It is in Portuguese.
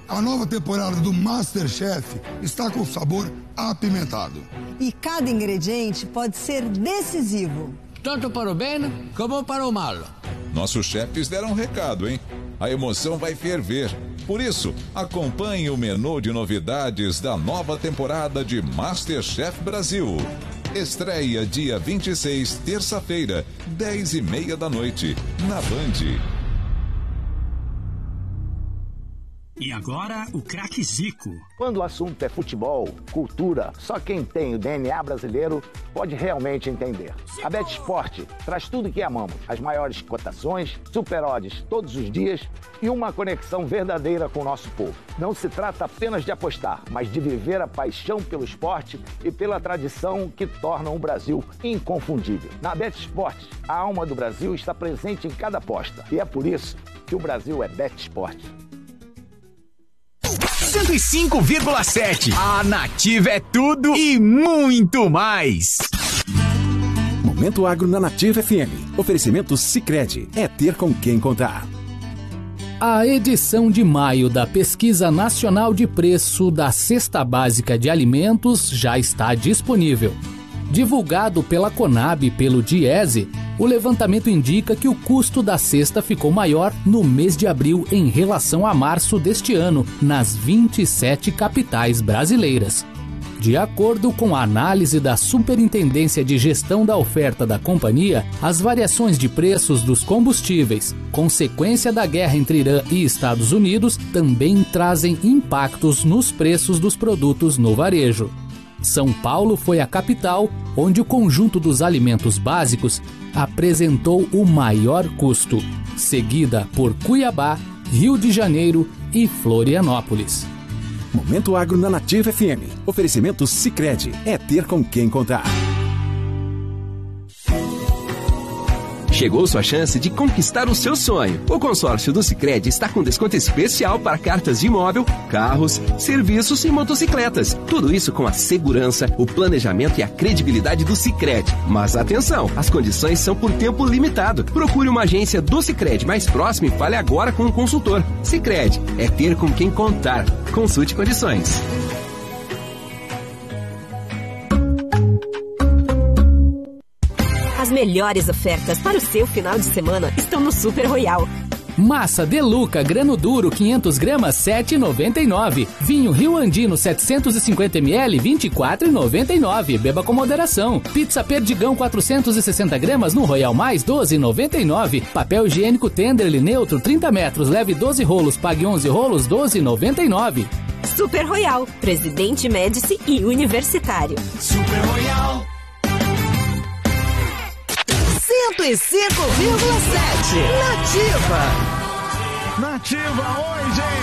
A nova temporada do MasterChef está com sabor apimentado. E cada ingrediente pode ser decisivo. Tanto para o bem como para o mal. Nossos chefes deram um recado, hein? A emoção vai ferver. Por isso, acompanhe o menu de novidades da nova temporada de MasterChef Brasil. Estreia dia 26, terça-feira, 10h30 da noite, na Band. E agora, o craque Zico. Quando o assunto é futebol, cultura, só quem tem o DNA brasileiro pode realmente entender. A BetSport traz tudo que amamos. As maiores cotações, super odds todos os dias e uma conexão verdadeira com o nosso povo. Não se trata apenas de apostar, mas de viver a paixão pelo esporte e pela tradição que tornam o Brasil inconfundível. Na BetSport, a alma do Brasil está presente em cada aposta. E é por isso que o Brasil é BetSport. 105,7. A Nativa é tudo e muito mais. Momento Agro na Nativa FM. Oferecimento Sicredi. É ter com quem contar. A edição de maio da Pesquisa Nacional de Preço da Cesta Básica de Alimentos já está disponível. Divulgado pela Conab e pelo Diese, o levantamento indica que o custo da cesta ficou maior no mês de abril em relação a março deste ano, nas 27 capitais brasileiras. De acordo com a análise da Superintendência de Gestão da Oferta da companhia, as variações de preços dos combustíveis, consequência da guerra entre Irã e Estados Unidos, também trazem impactos nos preços dos produtos no varejo. São Paulo foi a capital onde o conjunto dos alimentos básicos apresentou o maior custo, seguida por Cuiabá, Rio de Janeiro e Florianópolis. Momento Agro na Nativa FM. Oferecimento Sicredi. É ter com quem contar. Chegou sua chance de conquistar o seu sonho. O consórcio do Sicredi está com desconto especial para cartas de imóvel, carros, serviços e motocicletas. Tudo isso com a segurança, o planejamento e a credibilidade do Sicredi. Mas atenção, as condições são por tempo limitado. Procure uma agência do Sicredi mais próxima e fale agora com um consultor. Sicredi, é ter com quem contar. Consulte condições. As melhores ofertas para o seu final de semana estão no Super Royal. Massa Deluca grano duro 500 gramas 7,99. Vinho Rio Andino 750 ml 24,99. Beba com moderação. Pizza Perdigão 460 gramas no Royal Mais 12,99. Papel higiênico Tenderly neutro 30 metros leve 12 rolos pague 11 rolos 12,99. Super Royal, Presidente Médici e Universitário. Super Royal 105,7 Nativa. Nativa hoje,